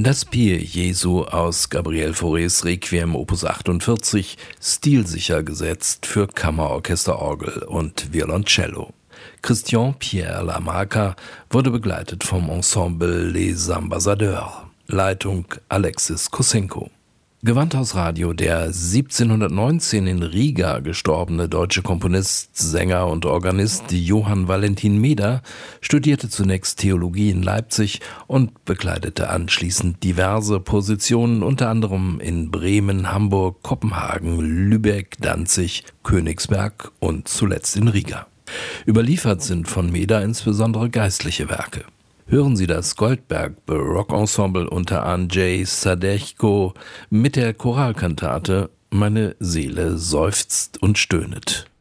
Das Pie Jesu aus Gabriel Faurés Requiem Opus 48, stilsicher gesetzt für Kammerorchesterorgel und Violoncello. Christian Pierre Lamarca wurde begleitet vom Ensemble Les Ambassadeurs. Leitung Alexis Kossenko. Gewandhausradio, der 1719 in Riga gestorbene deutsche Komponist, Sänger und Organist Johann Valentin Meder studierte zunächst Theologie in Leipzig und bekleidete anschließend diverse Positionen, unter anderem in Bremen, Hamburg, Kopenhagen, Lübeck, Danzig, Königsberg und zuletzt in Riga. Überliefert sind von Meder insbesondere geistliche Werke. Hören Sie das Goldberg Baroque Ensemble unter Andrzej Sadechko mit der Choralkantate Meine Seele seufzt und stöhnet.